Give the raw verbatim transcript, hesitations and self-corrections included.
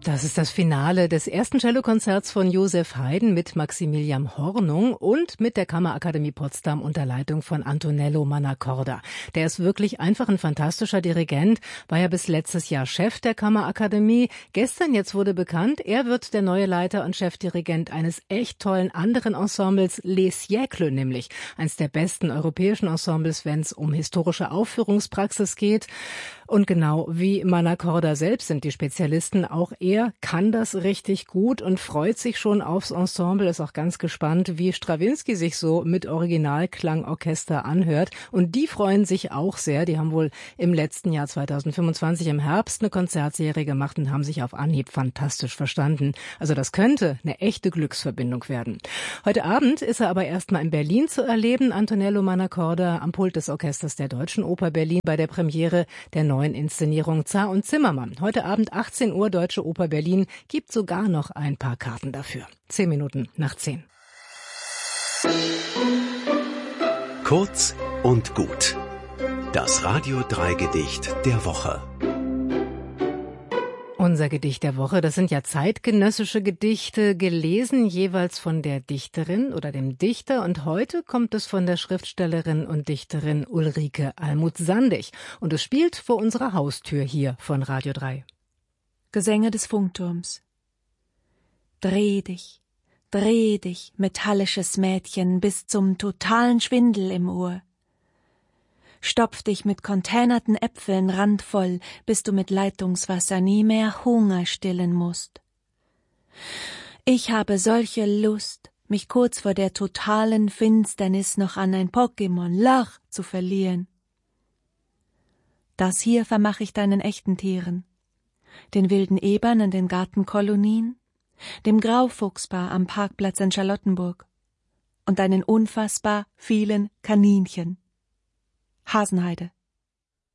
Das ist das Finale des ersten Cellokonzerts von Joseph Haydn mit Maximilian Hornung und mit der Kammerakademie Potsdam unter Leitung von Antonello Mannacorda. Der ist wirklich einfach ein fantastischer Dirigent, war ja bis letztes Jahr Chef der Kammerakademie. Gestern jetzt wurde bekannt, er wird der neue Leiter und Chefdirigent eines echt tollen anderen Ensembles, Les Siècles nämlich. Eins der besten europäischen Ensembles, wenn es um historische Aufführungspraxis geht. Und genau wie Mannacorda selbst sind die Spezialisten, auch er kann das richtig gut und freut sich schon aufs Ensemble, ist auch ganz gespannt, wie Strawinsky sich so mit Originalklangorchester anhört. Und die freuen sich auch sehr. Die haben wohl im letzten Jahr zweitausendfünfundzwanzig im Herbst eine Konzertserie gemacht und haben sich auf Anhieb fantastisch verstanden. Also das könnte eine echte Glücksverbindung werden. Heute Abend ist er aber erstmal in Berlin zu erleben, Antonello Mannacorda am Pult des Orchesters der Deutschen Oper Berlin bei der Premiere der neuen Inszenierung Zar und Zimmermann. Heute Abend achtzehn Uhr, Deutsche Oper Berlin, gibt sogar noch ein paar Karten dafür. Zehn Minuten nach zehn. Kurz und gut. Das Radio drei Gedicht der Woche. Unser Gedicht der Woche, das sind ja zeitgenössische Gedichte, gelesen jeweils von der Dichterin oder dem Dichter. Und heute kommt es von der Schriftstellerin und Dichterin Ulrike Almuth-Sandig. Und es spielt vor unserer Haustür hier von Radio drei. Gesänge des Funkturms. Dreh dich, dreh dich, metallisches Mädchen, bis zum totalen Schwindel im Ohr. Stopf dich mit containerten Äpfeln randvoll, bis du mit Leitungswasser nie mehr Hunger stillen musst. Ich habe solche Lust, mich kurz vor der totalen Finsternis noch an ein Pokémon Lach zu verlieren. Das hier vermach ich deinen echten Tieren, den wilden Ebern in den Gartenkolonien, dem Graufuchspaar am Parkplatz in Charlottenburg und deinen unfassbar vielen Kaninchen. Hasenheide.